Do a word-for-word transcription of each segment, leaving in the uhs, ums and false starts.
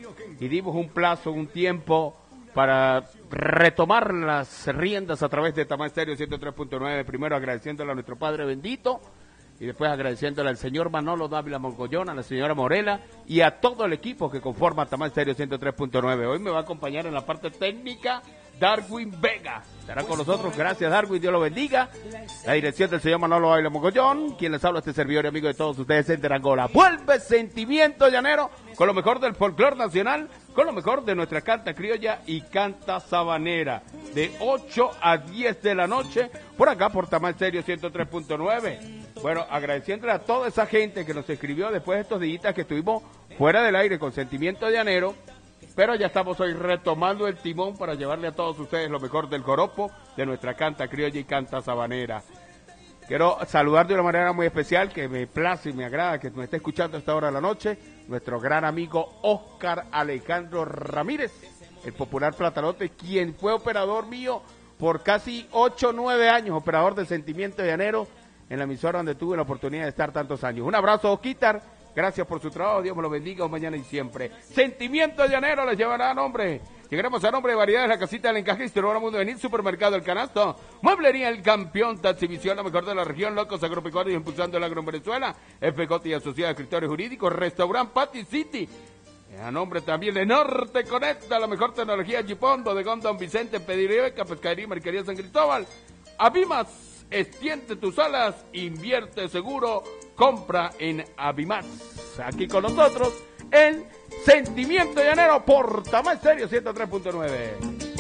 y dimos un plazo, un tiempo para retomar las riendas a través de Tamá Estéreo ciento tres punto nueve, primero agradeciéndole a nuestro Padre bendito y después agradeciéndole al señor Manolo Dávila Mogollón, a la señora Morela y a todo el equipo que conforma Tamá Estéreo ciento tres punto nueve. Hoy me va a acompañar en la parte técnica Darwin Vega. Estará con nosotros, gracias Darwin, Dios lo bendiga. La dirección del señor Manolo Dávila Mogollón, quien les habla, este servidor y amigo de todos ustedes, Ender Angola. Vuelve Sentimiento Llanero con lo mejor del folclor nacional, con lo mejor de nuestra canta criolla y canta sabanera, de ocho a diez de la noche, por acá por Tamá Estéreo ciento tres punto nueve. Bueno, agradeciéndole a toda esa gente que nos escribió después de estos días que estuvimos fuera del aire con Sentimiento Llanero, pero ya estamos hoy retomando el timón para llevarle a todos ustedes lo mejor del joropo, de nuestra canta criolla y canta sabanera. Quiero saludar de una manera muy especial, que me place y me agrada que me esté escuchando a esta hora de la noche, nuestro gran amigo Oscar Alejandro Ramírez, el popular Platanote, quien fue operador mío por casi ocho o nueve años, operador de Sentimiento Llanero, en la emisora donde tuve la oportunidad de estar tantos años. Un abrazo, Osquitar, gracias por su trabajo, Dios me lo bendiga mañana y siempre. Sentimiento Llanero les llevará nombre. Llegaremos a nombre de Variedades, la casita del encaje, Historia Mundo Venir, Supermercado El Canasto, Mueblería El Campeón, Taxivisión, la mejor de la región, Locos Agropecuarios impulsando el agro en Venezuela, F J y Asociados de Escritores Jurídicos, Restaurant Patty City, a nombre también de Norte Conecta, la mejor tecnología, Gipondo, de Don Vicente, Pediribeca, Pescadería y Mercería San Cristóbal, Abimas, extiende tus alas, invierte seguro, compra en Abimas. Aquí con nosotros, en Sentimiento Llanero por Tamá Estéreo ciento tres punto nueve.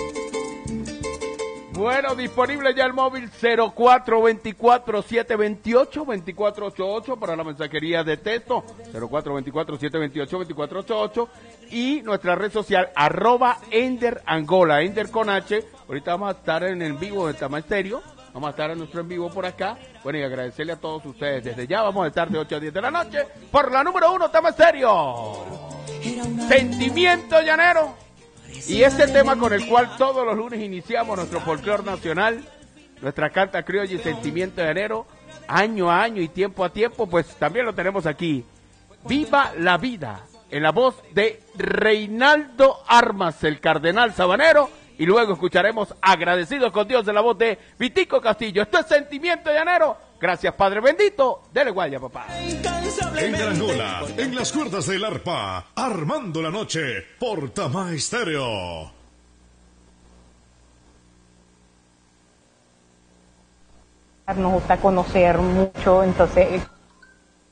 Bueno, disponible ya el móvil cero cuatro veinticuatro, setecientos veintiocho, veinticuatro ochenta y ocho para la mensajería de texto, cero cuatro veinticuatro, setecientos veintiocho, veinticuatro ochenta y ocho, y nuestra red social, arroba Ender Angola, Ender con H. Ahorita vamos a estar en el vivo de Tamá Estéreo, vamos a estar en nuestro en vivo por acá. Bueno, y agradecerle a todos ustedes. Desde ya vamos a estar de ocho a diez de la noche por la número uno, Tamá Estéreo. Sentimiento Llanero. Y este tema con el cual todos los lunes iniciamos nuestro folclor nacional, nuestra canta criolla y Sentimiento Llanero, año a año y tiempo a tiempo, pues también lo tenemos aquí. Viva la vida, en la voz de Reinaldo Armas, el cardenal sabanero. Y luego escucharemos Agradecidos con Dios de la voz de Vitico Castillo. Esto es Sentimiento Llanero. Gracias, Padre bendito. Dele guaya, papá. En Angola, en las cuerdas del arpa, armando la noche por Tamá Estéreo. Nos gusta conocer mucho, entonces